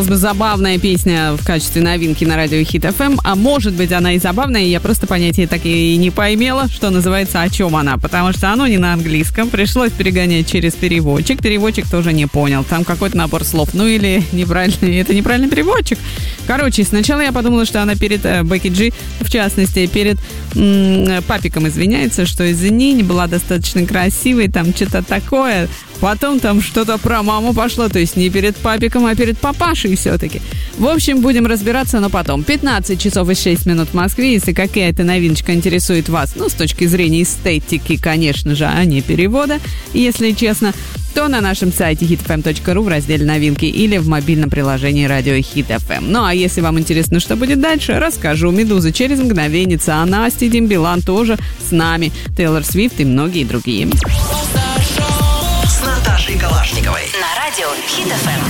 Забавная песня в качестве новинки на радио Хит ФМ, а может быть она и забавная, я просто понятия так и не поймела, что называется, о чем она, потому что оно не на английском, пришлось перегонять через переводчик тоже не понял, там какой-то набор слов, ну или это неправильный переводчик. Короче, сначала я подумала, что она перед Бекки Джи, в частности, перед папиком извиняется, что извини, не была достаточно красивой, там что-то такое. Потом там что-то про маму пошло, то есть не перед папиком, а перед папашей все-таки. В общем, будем разбираться, но потом. 15 часов и 6 минут в Москве. Если какая-то новиночка интересует вас, ну, с точки зрения эстетики, конечно же, а не перевода, если честно, то на нашем сайте hitfm.ru в разделе «Новинки» или в мобильном приложении радио Хит FM. Ну, а если вам интересно, что будет дальше, расскажу. «Медуза» через мгновенница, а Настя Дембелан тоже с нами, Тейлор Свифт и многие другие. С Наташей Калашниковой на радио Хит ФМ.